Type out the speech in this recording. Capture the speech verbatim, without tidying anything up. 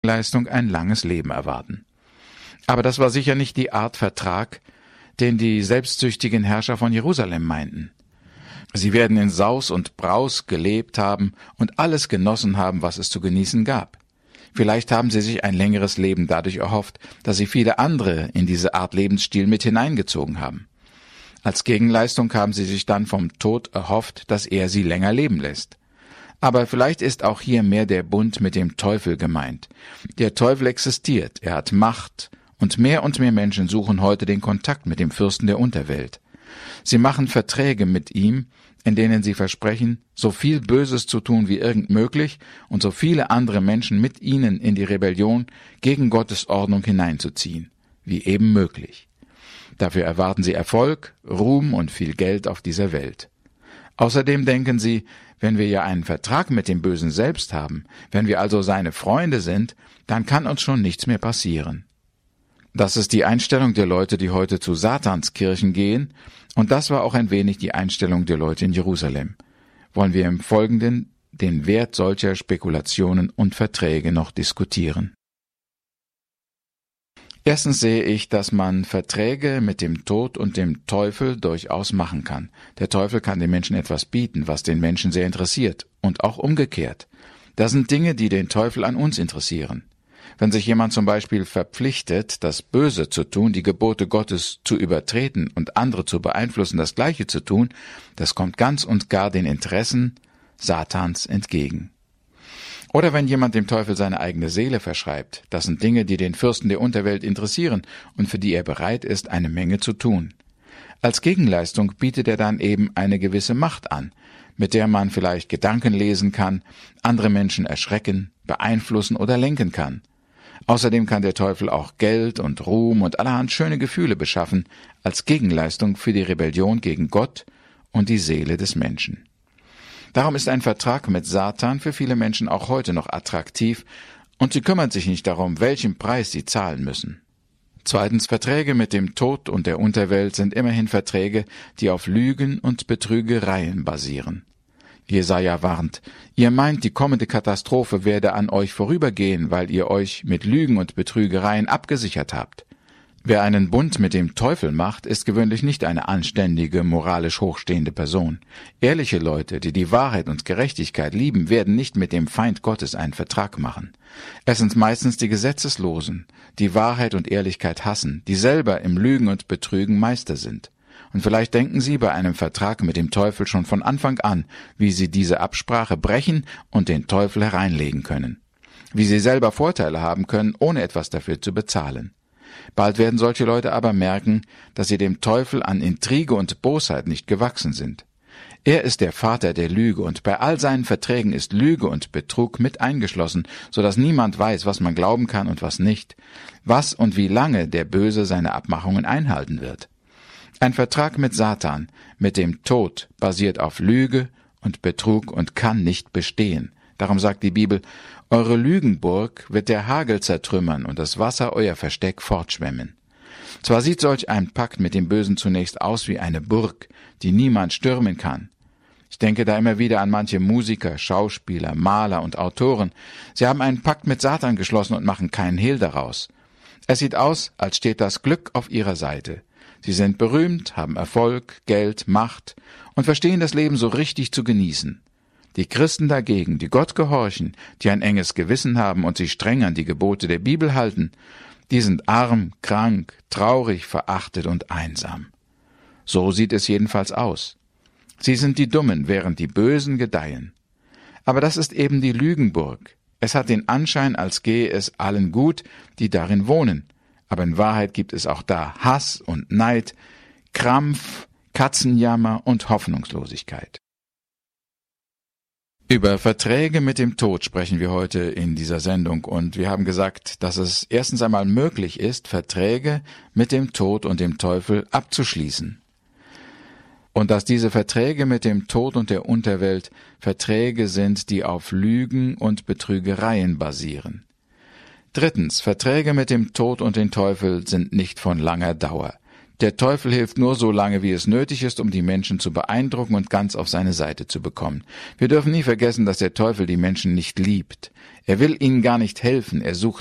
Leistung ein langes Leben erwarten. Aber das war sicher nicht die Art Vertrag, den die selbstsüchtigen Herrscher von Jerusalem meinten. Sie werden in Saus und Braus gelebt haben und alles genossen haben, was es zu genießen gab. Vielleicht haben sie sich ein längeres Leben dadurch erhofft, dass sie viele andere in diese Art Lebensstil mit hineingezogen haben. Als Gegenleistung haben sie sich dann vom Tod erhofft, dass er sie länger leben lässt. Aber vielleicht ist auch hier mehr der Bund mit dem Teufel gemeint. Der Teufel existiert, er hat Macht, und mehr und mehr Menschen suchen heute den Kontakt mit dem Fürsten der Unterwelt. Sie machen Verträge mit ihm, in denen sie versprechen, so viel Böses zu tun wie irgend möglich und so viele andere Menschen mit ihnen in die Rebellion gegen Gottes Ordnung hineinzuziehen, wie eben möglich. Dafür erwarten sie Erfolg, Ruhm und viel Geld auf dieser Welt. Außerdem denken sie, wenn wir ja einen Vertrag mit dem Bösen selbst haben, wenn wir also seine Freunde sind, dann kann uns schon nichts mehr passieren. Das ist die Einstellung der Leute, die heute zu Satanskirchen gehen, und das war auch ein wenig die Einstellung der Leute in Jerusalem. Wollen wir im Folgenden den Wert solcher Spekulationen und Verträge noch diskutieren. Erstens sehe ich, dass man Verträge mit dem Tod und dem Teufel durchaus machen kann. Der Teufel kann den Menschen etwas bieten, was den Menschen sehr interessiert, und auch umgekehrt. Das sind Dinge, die den Teufel an uns interessieren. Wenn sich jemand zum Beispiel verpflichtet, das Böse zu tun, die Gebote Gottes zu übertreten und andere zu beeinflussen, das Gleiche zu tun, das kommt ganz und gar den Interessen Satans entgegen. Oder wenn jemand dem Teufel seine eigene Seele verschreibt, das sind Dinge, die den Fürsten der Unterwelt interessieren und für die er bereit ist, eine Menge zu tun. Als Gegenleistung bietet er dann eben eine gewisse Macht an, mit der man vielleicht Gedanken lesen kann, andere Menschen erschrecken, beeinflussen oder lenken kann. Außerdem kann der Teufel auch Geld und Ruhm und allerhand schöne Gefühle beschaffen, als Gegenleistung für die Rebellion gegen Gott und die Seele des Menschen. Darum ist ein Vertrag mit Satan für viele Menschen auch heute noch attraktiv, und sie kümmern sich nicht darum, welchen Preis sie zahlen müssen. Zweitens, Verträge mit dem Tod und der Unterwelt sind immerhin Verträge, die auf Lügen und Betrügereien basieren. Jesaja warnt, ihr meint, die kommende Katastrophe werde an euch vorübergehen, weil ihr euch mit Lügen und Betrügereien abgesichert habt. Wer einen Bund mit dem Teufel macht, ist gewöhnlich nicht eine anständige, moralisch hochstehende Person. Ehrliche Leute, die die Wahrheit und Gerechtigkeit lieben, werden nicht mit dem Feind Gottes einen Vertrag machen. Es sind meistens die Gesetzeslosen, die Wahrheit und Ehrlichkeit hassen, die selber im Lügen und Betrügen Meister sind. Und vielleicht denken Sie bei einem Vertrag mit dem Teufel schon von Anfang an, wie Sie diese Absprache brechen und den Teufel hereinlegen können. Wie Sie selber Vorteile haben können, ohne etwas dafür zu bezahlen. Bald werden solche Leute aber merken, dass sie dem Teufel an Intrige und Bosheit nicht gewachsen sind. Er ist der Vater der Lüge, und bei all seinen Verträgen ist Lüge und Betrug mit eingeschlossen, so dass niemand weiß, was man glauben kann und was nicht, was und wie lange der Böse seine Abmachungen einhalten wird. Ein Vertrag mit Satan, mit dem Tod, basiert auf Lüge und Betrug und kann nicht bestehen. Darum sagt die Bibel, eure Lügenburg wird der Hagel zertrümmern und das Wasser euer Versteck fortschwemmen. Zwar sieht solch ein Pakt mit dem Bösen zunächst aus wie eine Burg, die niemand stürmen kann. Ich denke da immer wieder an manche Musiker, Schauspieler, Maler und Autoren. Sie haben einen Pakt mit Satan geschlossen und machen keinen Hehl daraus. Es sieht aus, als steht das Glück auf ihrer Seite. Sie sind berühmt, haben Erfolg, Geld, Macht und verstehen das Leben so richtig zu genießen. Die Christen dagegen, die Gott gehorchen, die ein enges Gewissen haben und sich streng an die Gebote der Bibel halten, die sind arm, krank, traurig, verachtet und einsam. So sieht es jedenfalls aus. Sie sind die Dummen, während die Bösen gedeihen. Aber das ist eben die Lügenburg. Es hat den Anschein, als gehe es allen gut, die darin wohnen. Aber in Wahrheit gibt es auch da Hass und Neid, Krampf, Katzenjammer und Hoffnungslosigkeit. Über Verträge mit dem Tod sprechen wir heute in dieser Sendung, und wir haben gesagt, dass es erstens einmal möglich ist, Verträge mit dem Tod und dem Teufel abzuschließen. Und dass diese Verträge mit dem Tod und der Unterwelt Verträge sind, die auf Lügen und Betrügereien basieren. Drittens, Verträge mit dem Tod und dem Teufel sind nicht von langer Dauer. Der Teufel hilft nur so lange, wie es nötig ist, um die Menschen zu beeindrucken und ganz auf seine Seite zu bekommen. Wir dürfen nie vergessen, dass der Teufel die Menschen nicht liebt. Er will ihnen gar nicht helfen, er sucht